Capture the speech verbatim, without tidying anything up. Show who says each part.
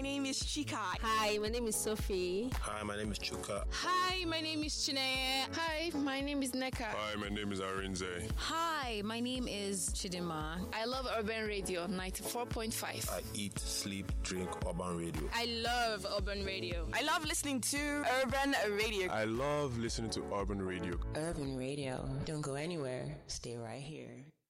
Speaker 1: name is Chika.
Speaker 2: Hi, my name is Sophie.
Speaker 3: Hi, my name is Chuka.
Speaker 4: Hi, my name is Chineye.
Speaker 5: Hi, my name is Neka.
Speaker 6: Hi, my name is Arinze.
Speaker 7: Hi, my name is Chidima.
Speaker 5: I love Urban Radio ninety-four point five.
Speaker 3: I eat, sleep, drink Urban Radio.
Speaker 4: I love Urban Radio.
Speaker 1: I love listening to Urban Radio.
Speaker 6: I love listening to Urban Radio.
Speaker 8: Urban Radio. Don't go anywhere. Stay right here.